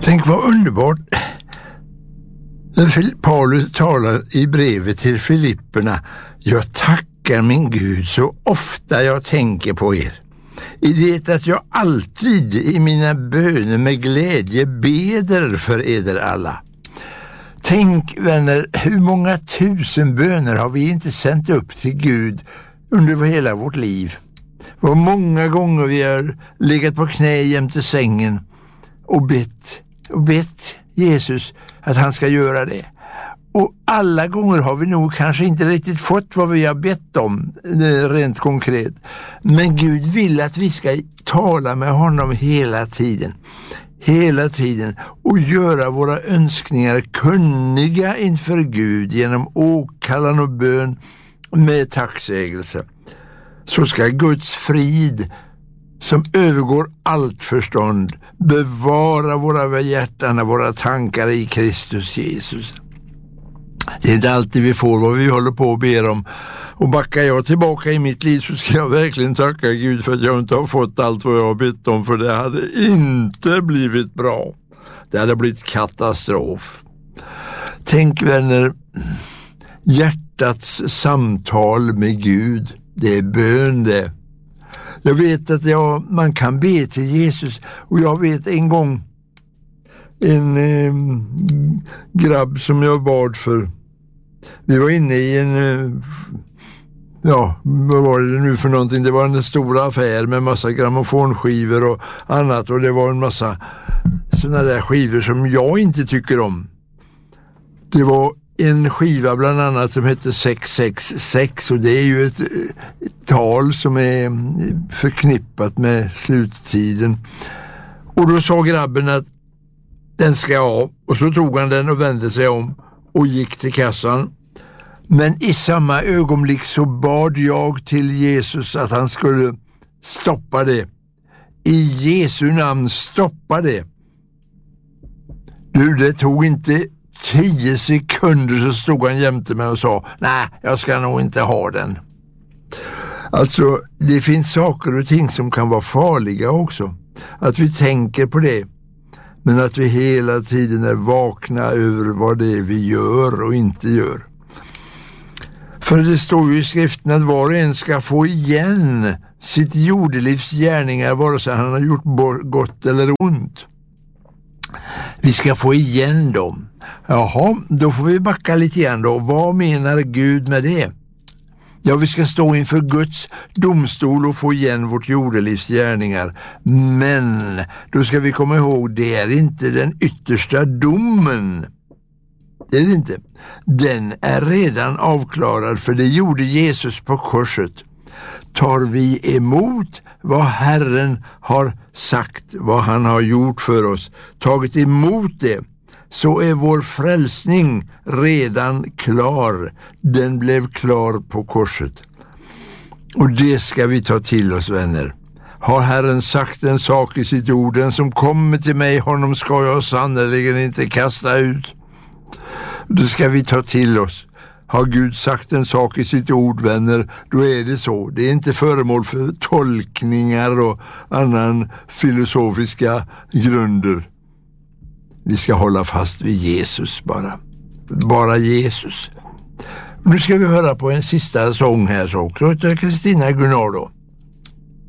Tänk vad underbart. Paulus talar i brevet till Filipperna: jag tackar min Gud så ofta jag tänker på er. I det att jag alltid i mina böner med glädje beder för eder alla. Tänk vänner, hur många tusen böner har vi inte sänt upp till Gud under hela vårt liv. Vad många gånger vi har legat på knä jämte sängen och bett Jesus att han ska göra det. Och alla gånger har vi nog kanske inte riktigt fått vad vi har bett om rent konkret. Men Gud vill att vi ska tala med honom hela tiden och göra våra önskningar kunniga inför Gud genom åkallan och bön med tacksägelse. Så ska Guds frid, som övergår allt förstånd, bevara våra hjärtan och våra tankar i Kristus Jesus. Det är inte alltid vi får vad vi håller på och ber om. Och backar jag tillbaka i mitt liv så ska jag verkligen tacka Gud för att jag inte har fått allt vad jag har bett om, för det hade inte blivit bra. Det hade blivit katastrof. Tänk vänner, hjärtats samtal med Gud, det är bön det. Jag vet att man kan be till Jesus, och jag vet en gång en grabb som jag bad för. Vi var inne i vad var det nu för någonting? Det var en stor affär med massa grammofonskivor och annat, och det var en massa sådana där skivor som jag inte tycker om. Det var en skiva bland annat som heter 666, och det är ju ett tal som är förknippat med sluttiden. Och då sa grabben att den ska jag ha, och så tog han den och vände sig om och gick till kassan. Men i samma ögonblick så bad jag till Jesus att han skulle stoppa det. I Jesu namn, stoppa det. Det tog inte 10 sekunder så stod han jämte mig och sa: nej, jag ska nog inte ha den. Alltså, det finns saker och ting som kan vara farliga också. Att vi tänker på det. Men att vi hela tiden är vakna över vad det är vi gör och inte gör. För det står ju i skriften att var och en ska få igen sitt jordelivs gärningar, vare sig han har gjort gott eller ont. Vi ska få igen dem. Jaha, då får vi backa lite grann då. Vad menar Gud med det? Ja, vi ska stå inför Guds domstol och få igen vårt jordelivs gärningar. Men då ska vi komma ihåg, det är inte den yttersta domen. Det är det inte. Den är redan avklarad, för det gjorde Jesus på korset. Tar vi emot vad Herren har sagt, vad han har gjort för oss, tagit emot det, så är vår frälsning redan klar. Den blev klar på korset. Och det ska vi ta till oss, vänner. Har Herren sagt en sak i sitt ord: den som kommer till mig, honom ska jag sannoliken inte kasta ut. Det ska vi ta till oss. Har Gud sagt en sak i sitt ord, vänner, då är det så. Det är inte föremål för tolkningar och annan filosofiska grunder. Vi ska hålla fast vid Jesus bara Jesus. Nu ska vi höra på en sista sång här så också, av Kristina Gunnardo.